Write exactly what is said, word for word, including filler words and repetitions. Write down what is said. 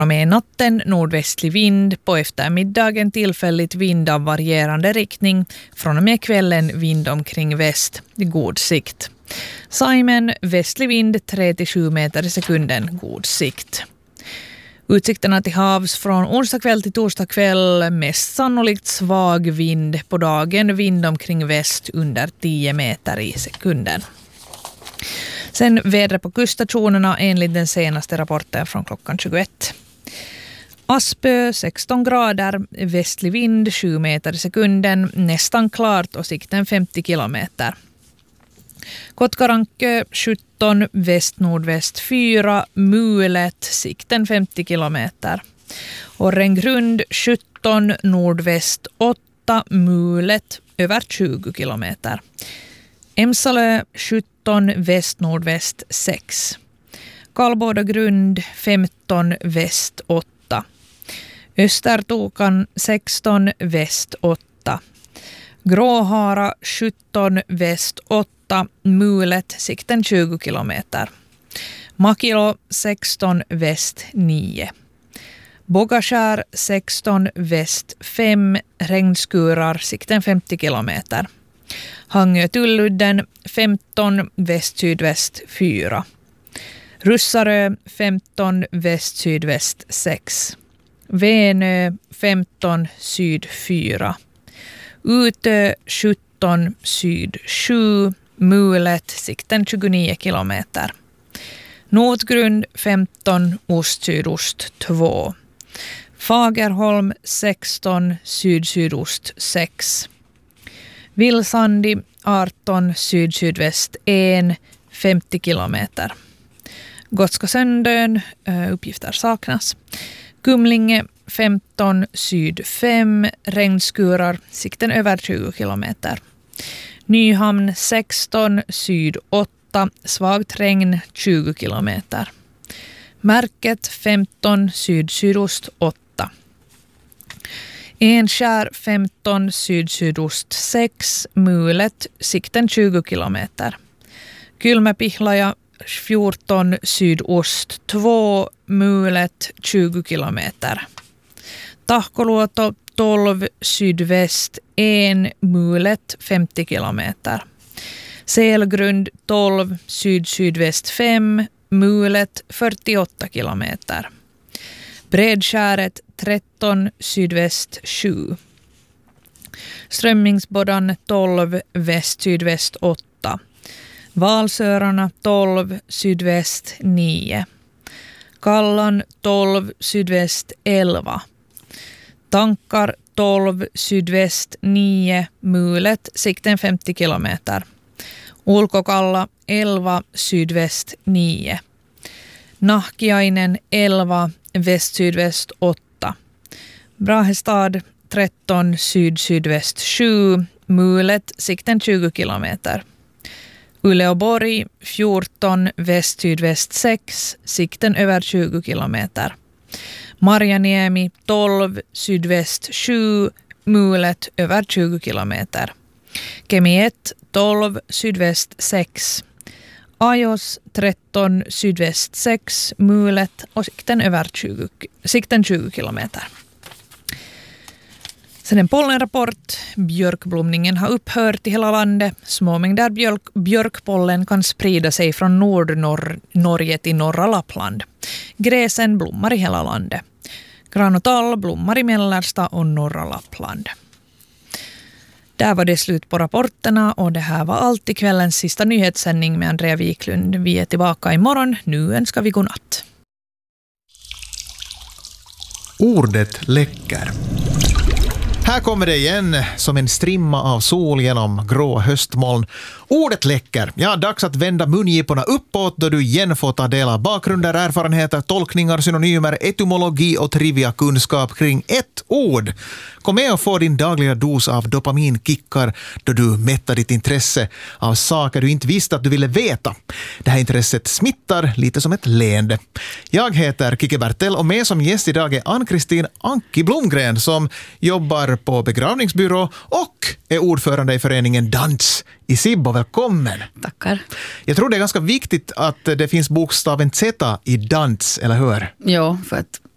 Med natten nordvästlig vind, på eftermiddagen tillfälligt vind av varierande riktning, från och med kvällen vind omkring väst, god sikt. Saimen västlig vind tre till sju meter i sekunden, god sikt. Utsikterna till havs från onsdag kväll till torsdag kväll, mest sannolikt svag vind, på dagen vind omkring väst under tio meter i sekunden. Sen vädret på kuststationerna enligt den senaste rapporten från klockan tjugoett. Aspö sexton grader, västlig vind sju meter i sekunden, nästan klart och sikten femtio kilometer. Kotkarankö sjutton, väst-nordväst fyra, mulet, sikten femtio kilometer. Orrengrund sjutton, nordväst åtta, mulet, över tjugo kilometer. Emsalö sjutton, väst-nordväst sex. Karlbådagrund femton, väst åtta. Östertokan sexton, väst åtta. Gråhara sjutton, väst åtta, mulet, sikten tjugo kilometer. Makilo sexton, väst nio. Bogaskär sexton, väst fem, regnskurar, sikten femtio kilometer. Hangö-Tulludden femton, väst-sydväst fyra. Russarö femton, väst-sydväst sex. Venö femton, syd fyra. Utö sjutton, syd sju, mulet, sikten tjugonio kilometer. Notgrund femton, ost-sydost två. Fagerholm sexton, syd-sydost sex. Vilsandi arton, syd-sydväst ett, femtio kilometer. Gotska Söndön, uppgifter saknas. Kumlinge femton, syd fem, regnskurar, sikten över tjugo kilometer. Nyhamn sexton, syd åtta, svagt regn tjugo kilometer. Märket femton, syd-sydost åtta. Enskär femton, syd-sydost sex, mulet, sikten tjugo kilometer. Kylmäpihlaja fjorton, sydost två, mulet tjugo kilometer. Tahkoluoto tolv, sydväst ett, mulet femtio kilometer. Selgrund tolv, syd-sydväst fem, mulet fyrtioåtta kilometer. Bredskäret tretton, sydväst sju. Strömmingsboddan tolv, väst-sydväst åtta. Valsörarna tolv, sydväst nio. Kallan tolv, sydväst elva. Tankar tolv, sydväst nio, mulet, sikten femtio kilometer. Ulkokalla elva, sydväst nio. Nahkiainen elva, väst-sydväst åtta. Brahestad tretton, syd-sydväst sju, mulet, sikten tjugo kilometer. Uleåborg fjorton, väst-sydväst sex, sikten över tjugo kilometer. Marjaniemi tolv, sydväst sju, mulet över tjugo kilometer. Kemi ett tolv, sydväst sex. Ajos tretton, sydväst sex, mulet och sikten över tjugo, sikten tjugo kilometer. Sen en pollenrapport. Björkblomningen har upphört i hela landet. Små mängder björk, björkpollen kan sprida sig från Nord-Norge till norra Lappland. Gräsen blommar i hela landet. Gran och tall blommar i mellersta och norra Lappland. Där var det slut på rapporterna och det här var allt i kvällens sista nyhetssändning med Andrea Wiklund. Vi är tillbaka imorgon. Nu önskar vi god natt. Ordet läcker. Här kommer det igen som en strimma av sol genom grå höstmoln. Ordet läcker. Ja, dags att vända mungiporna uppåt då du igen får ta del av bakgrunder, erfarenheter, tolkningar, synonymer, etymologi och trivia kunskap kring ett ord. Kom med och få din dagliga dos av dopaminkickar då du mättar ditt intresse av saker du inte visste att du ville veta. Det här intresset smittar lite som ett leende. Jag heter Kike Bertel och med som gäst idag är Ann-Kristin Anki Blomgren som jobbar på begravningsbyrå och är ordförande i föreningen Dans i Sibbo. Välkommen! Tackar. Jag tror det är ganska viktigt att det finns bokstaven Z i dans, eller hur? Ja, för att